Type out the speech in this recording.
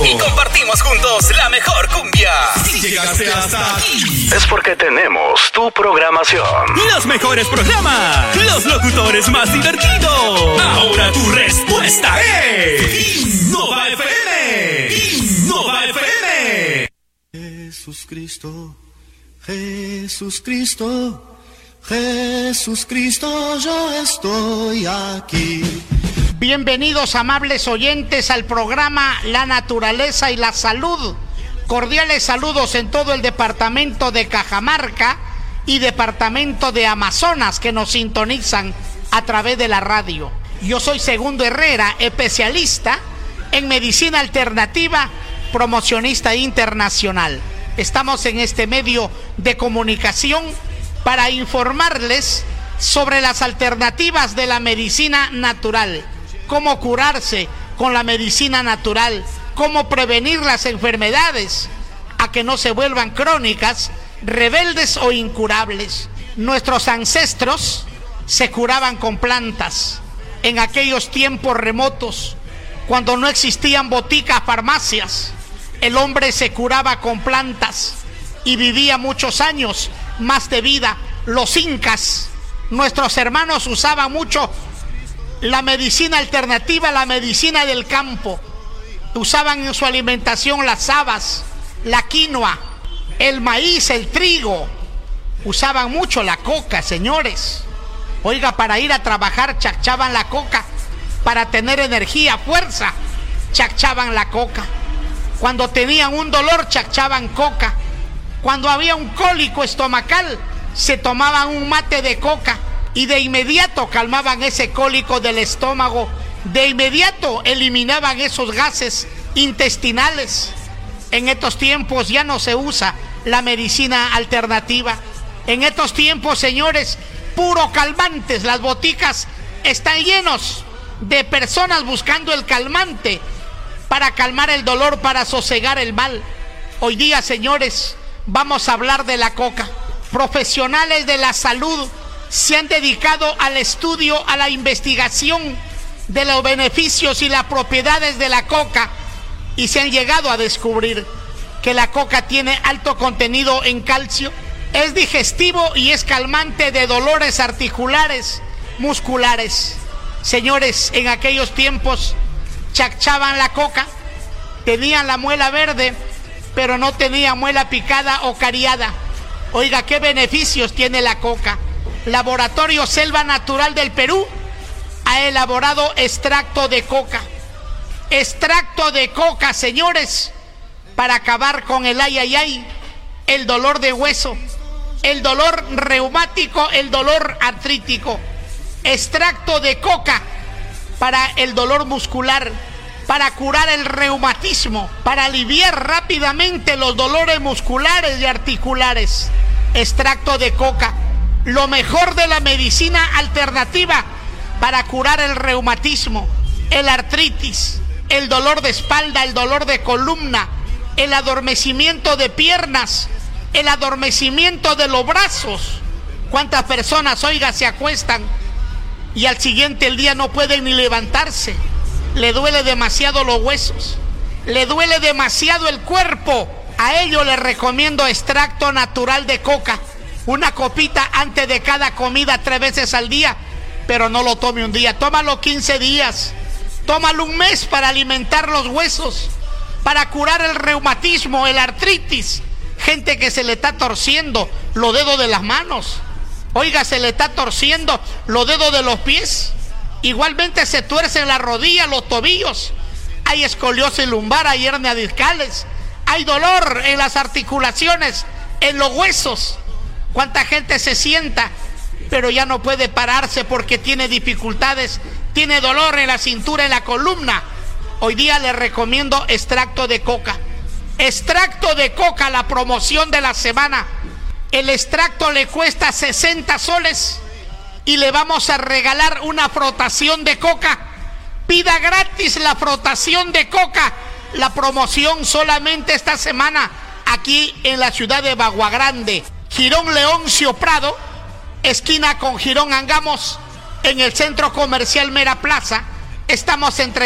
Y compartimos juntos la mejor cumbia. Si llegaste hasta aquí, es porque tenemos tu programación. Los mejores programas, los locutores más divertidos. Ahora tu respuesta es Innova FM. Innova FM. Jesús Cristo, Jesús Cristo, Jesús Cristo, yo estoy aquí. Bienvenidos, amables oyentes, al programa La Naturaleza y la Salud. Cordiales saludos en todo el departamento de Cajamarca y departamento de Amazonas que nos sintonizan a través de la radio. Yo soy Segundo Herrera, especialista en medicina alternativa, promocionista internacional. Estamos en este medio de comunicación para informarles sobre las alternativas de la medicina natural, cómo curarse con la medicina natural, cómo prevenir las enfermedades a que no se vuelvan crónicas, rebeldes o incurables. Nuestros ancestros se curaban con plantas en aquellos tiempos remotos, cuando no existían boticas, farmacias. El hombre se curaba con plantas y vivía muchos años más de vida. Los incas, nuestros hermanos, usaban mucho la medicina alternativa, la medicina del campo. Usaban en su alimentación las habas, la quinoa, el maíz, el trigo. Usaban mucho la coca, señores. Oiga, para ir a trabajar chachaban la coca. Para tener energía, fuerza, chachaban la coca. Cuando tenían un dolor, chachaban coca. Cuando había un cólico estomacal, se tomaban un mate de coca y de inmediato calmaban ese cólico del estómago. De inmediato eliminaban esos gases intestinales. En estos tiempos ya no se usa la medicina alternativa. En estos tiempos, señores, puro calmantes. Las boticas están llenos de personas buscando el calmante para calmar el dolor, para sosegar el mal. Hoy día, señores, vamos a hablar de la coca. Profesionales de la salud se han dedicado al estudio, a la investigación de los beneficios y las propiedades de la coca, y se han llegado a descubrir que la coca tiene alto contenido en calcio, es digestivo y es calmante de dolores articulares, musculares. Señores, en aquellos tiempos chachaban la coca, tenían la muela verde, pero no tenían muela picada o cariada. Oiga, ¿qué beneficios tiene la coca? Laboratorio Selva Natural del Perú ha elaborado extracto de coca. Extracto de coca, señores, para acabar con el ay, el dolor de hueso, el dolor reumático, el dolor artrítico. Extracto de coca para el dolor muscular, para curar el reumatismo, para aliviar rápidamente los dolores musculares y articulares. Extracto de coca, lo mejor de la medicina alternativa para curar el reumatismo, el artritis, el dolor de espalda, el dolor de columna, el adormecimiento de piernas, el adormecimiento de los brazos. ¿Cuántas personas, oiga, se acuestan y al siguiente el día no pueden ni levantarse? Le duele demasiado los huesos, le duele demasiado el cuerpo. A ello le recomiendo extracto natural de coca. Una copita antes de cada comida 3 veces al día, pero no lo tome un día, tómalo 15 días, tómalo un mes para alimentar los huesos, para curar el reumatismo, el artritis. Gente que se le está torciendo los dedos de las manos, oiga, se le está torciendo los dedos de los pies. Igualmente se tuercen las rodillas, los tobillos. Hay escoliosis lumbar, hay hernias discales, hay dolor en las articulaciones, en los huesos. ¿Cuánta gente se sienta pero ya no puede pararse porque tiene dificultades, tiene dolor en la cintura, en la columna? Hoy día le recomiendo extracto de coca. Extracto de coca, la promoción de la semana. El extracto le cuesta 60 soles y le vamos a regalar una frotación de coca. Pida gratis la frotación de coca. La promoción solamente esta semana aquí en la ciudad de Baguagrande, Girón Leoncio Prado, esquina con Girón Angamos, en el centro comercial Mera Plaza. Estamos entre